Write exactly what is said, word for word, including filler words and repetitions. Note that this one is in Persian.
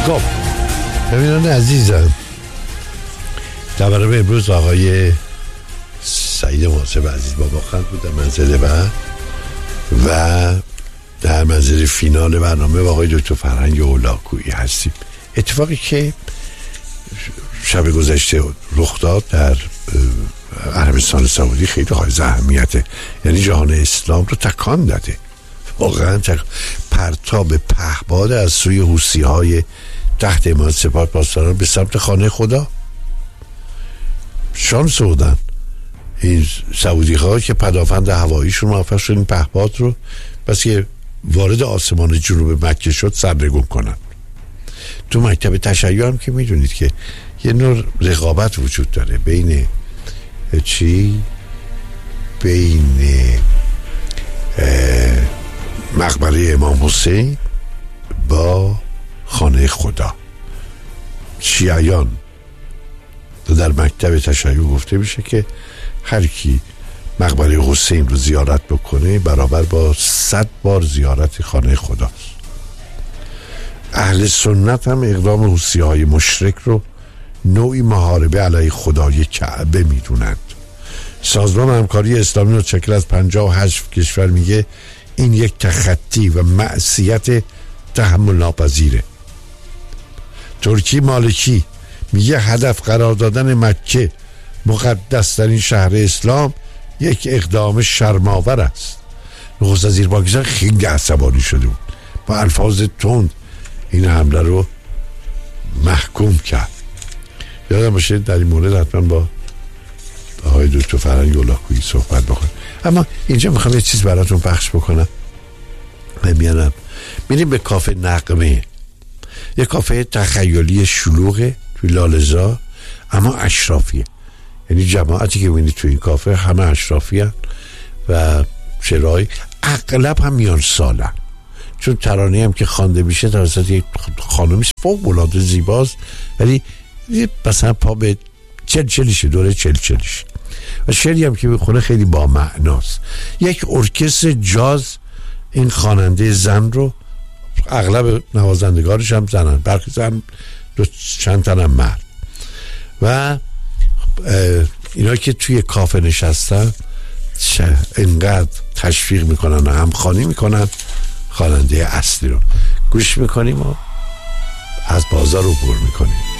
خب ببینان عزیزم، در برنامه امروز آقای سعید محاسب عزیز بابا خند بود در منزل بعد و در منزل فینال برنامه با آقای دکتر فرهنگ هولاکویی هستیم. اتفاقی که شب گذشته رخ داد در عربستان سعودی خیلی حائز اهمیته، یعنی جهان اسلام رو تکان داده، واقعا تک... پرتاب پهباد از سوی حوثی های تحت حمایت سپاه پاسداران به سمت خانه خدا. شانس بودن این سعودی ها که پدافند هواییشون موفق شد این پهباد رو بس که وارد آسمان جنوب مکه شد سرنگون کنن. تو مکتب تشیع هم که میدونید که یه نوع رقابت وجود داره بین چی؟ بین مقبره امام حسین با خانه خدا. شیعیان در مکتب تشیع گفته میشه که هر کی مقبره حسین رو زیارت بکنه برابر با صد بار زیارت خانه خداست. اهل سنت هم اقدام حوثی‌های مشرک رو نوعی محاربه علیه خدای کعبه میدونند. سازمان همکاری اسلامی متشکل از پنجاه و هشت کشور میگه این یک تخطی و معصیت تحمل ناپذیره. ترکی مالکی میگه هدف قرار دادن مکه مقدس در این شهر اسلام یک اقدام شرم‌آور است. نخست وزیر پاکستان خیلی عصبانی شده بود، با الفاظ تند این حمله رو محکوم کرد. یادم باشه در این مورد حتما با آقای دکتر فرهنگ هولاکویی صحبت بکنم. اما اینجا میخوام یه چیز براتون پخش بکنم. میانم میریم به کافه نغمه، یه کافه تخیلی شلوغه توی لاله‌زار اما اشرافیه، یعنی جماعتی که میبینید توی این کافه همه اشرافی هن و چرای اغلب هم میان سالن، چون ترانه هم که خوانده میشه توسط یک خانمی فوق‌العاده زیباست ولی مثلا پا به چل چلیشه، دوره چل چلیشه و شعری هم که بخونه خیلی با معناست. یک ارکستر جاز این خواننده زن رو، اغلب نوازندگارش هم زنن، برخی زن دو چند تن هم مرد، و اینا که توی کافه نشستن اینقدر تشویق میکنن و همخوانی میکنن خواننده اصلی رو. گوش میکنیم و از بازار عبور میکنیم.